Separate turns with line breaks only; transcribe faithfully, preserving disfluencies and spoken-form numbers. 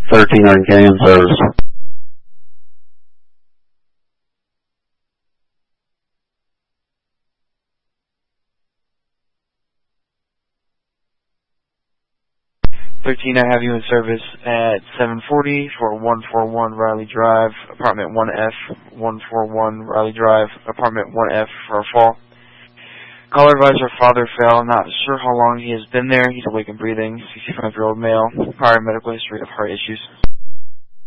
thirteen Orange Canyon service.
thirteen, I have you in service at seven forty for one forty-one Riley Drive, apartment one F, one forty-one Riley Drive, apartment one F for a fall. Caller advisor, father fell, not sure how long he has been there. He's awake and breathing, sixty-five-year-old male, prior medical history of heart issues.